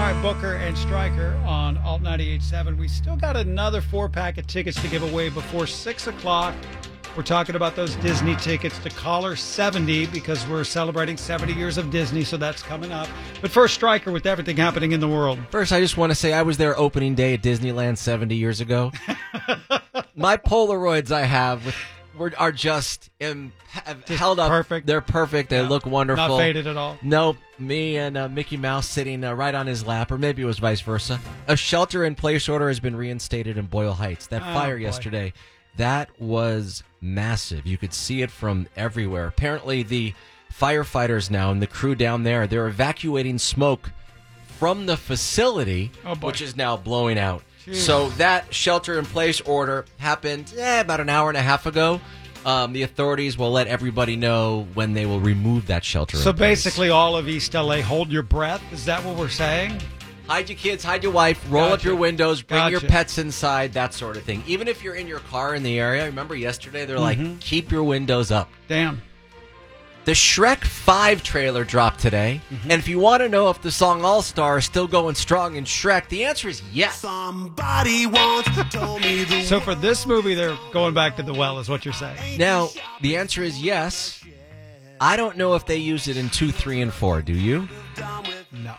right, Booker and Stryker on Alt 98.7. We still got another 4-pack of tickets to give away before 6 o'clock. We're talking about those Disney tickets to Caller 70 because we're celebrating 70 years of Disney, so that's coming up. But first, Stryker, with everything happening in the world. First, I just want to say I was there opening day at Disneyland 70 years ago. My Polaroids I have are just held up. Perfect. They're perfect. They look wonderful. Not faded at all. Nope. Me and Mickey Mouse sitting right on his lap, or maybe it was vice versa. A shelter-in-place order has been reinstated in Boyle Heights. That fire yesterday, that was massive. You could see it from everywhere. Apparently, the firefighters now and the crew down there, they're evacuating smoke from the facility, which is now blowing out. Jeez. So that shelter-in-place order happened about an hour and a half ago. The authorities will let everybody know when they will remove that shelter. So basically all of East LA, hold your breath? Is that what we're saying? Hide your kids, hide your wife, roll up your windows, bring your pets inside, that sort of thing. Even if you're in your car in the area, remember yesterday, they're like, keep your windows up. Damn. The Shrek 5 trailer dropped today, and if you want to know if the song All-Star is still going strong in Shrek, the answer is yes. Somebody once told me the So for this movie, they're going back to the well, is what you're saying. Now, the answer is yes. I don't know if they use it in 2, 3, and 4. Do you? No.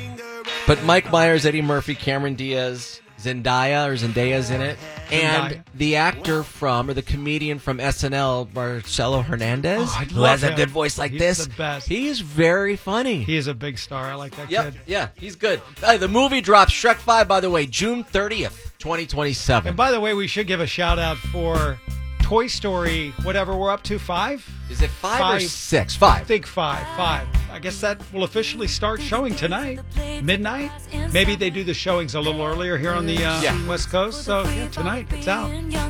But Mike Myers, Eddie Murphy, Cameron Diaz, Zendaya's in it. And the actor or the comedian from SNL, Marcelo Hernandez, who has a good voice like this. He's the best. He's very funny. He is a big star. I like that kid. Yeah, he's good. The movie drops, Shrek 5, by the way, June 30th, 2027. And by the way, we should give a shout-out for Toy Story, whatever we're up to, 5? Is it 5 or 6? 5. I think 5. I guess that will officially start showing tonight, midnight. Maybe they do the showings a little earlier here on the West Coast. So tonight it's out.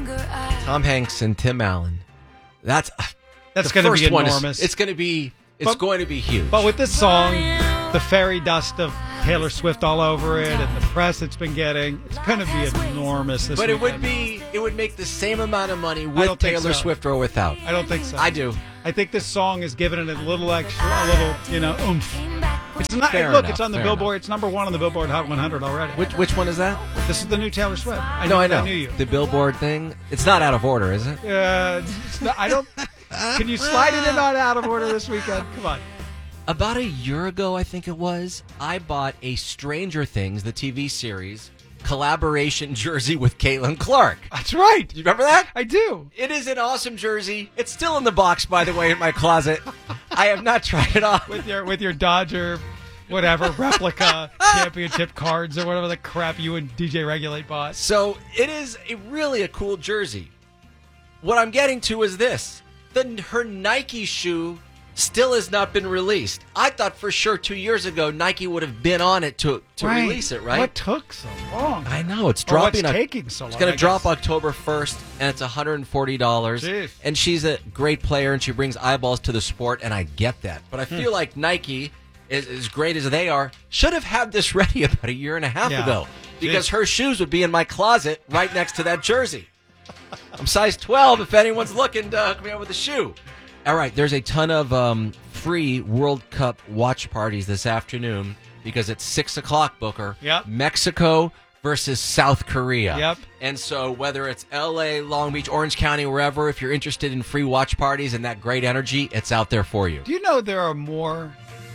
Tom Hanks and Tim Allen. That's going to be enormous. It's going to be huge. But with this song, the fairy dust of Taylor Swift all over it, and the press it's been getting, it's going to be enormous this weekend. It would make the same amount of money with Taylor Swift or without. I don't think so. I do. I think this song is giving it a little extra, oomph. It's not. Fair Look, enough, it's on the fair Billboard. It's number 1 on the Billboard Hot 100 already. Which one is that? This is the new Taylor Swift. I know. I knew you. The Billboard thing. It's not out of order, is it? It's not, I don't. Can you slide it in on out of order this weekend? Come on. About a year ago, I think it was, I bought a Stranger Things, the TV series, collaboration jersey with Caitlin Clark. That's right. Do you remember that? I do. It is an awesome jersey. It's still in the box, by the way, in my closet. I have not tried it on. With your Dodger, whatever, replica championship cards or whatever the crap you and DJ Regulate bought. So it is really a cool jersey. What I'm getting to is this. Her Nike shoe still has not been released. I thought for sure 2 years ago Nike would have been on it to release it, right? What took so long? I know. It's dropping. What's taking so long? It's going to drop October 1st, and it's $140. Jeez. And she's a great player, and she brings eyeballs to the sport, and I get that. But I feel like Nike, as great as they are, should have had this ready about a year and a half ago. Because her shoes would be in my closet right next to that jersey. I'm size 12 if anyone's looking to hook me up with a shoe. All right, there's a ton of free World Cup watch parties this afternoon because it's 6 o'clock, Booker. Yep. Mexico versus South Korea. Yep. And so whether it's L.A., Long Beach, Orange County, wherever, if you're interested in free watch parties and that great energy, it's out there for you. Do you know there are more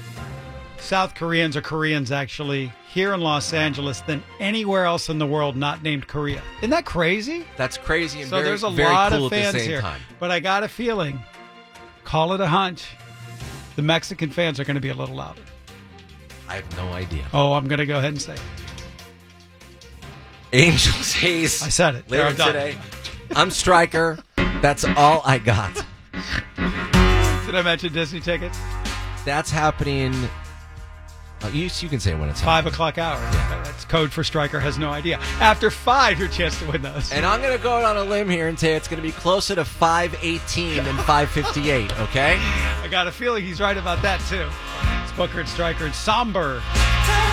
South Koreans or Koreans actually here in Los Angeles than anywhere else in the world not named Korea? Isn't that crazy? That's crazy and so very, there's a very lot cool of at fans the same here. time. But I got a feeling, call it a hunch, the Mexican fans are going to be a little louder. I have no idea. Oh, I'm going to go ahead and say it. Angels Hayes. I said it. Later today. I'm Stryker. That's all I got. Did I mention Disney tickets? That's happening. You can say when it's 5 o'clock hour. Yeah. That's code for Stryker has no idea. After 5, your chance to win those. And I'm going to go out on a limb here and say it's going to be closer to 5:18 than 5:58. Okay. I got a feeling he's right about that too. It's Booker and Stryker and Somber.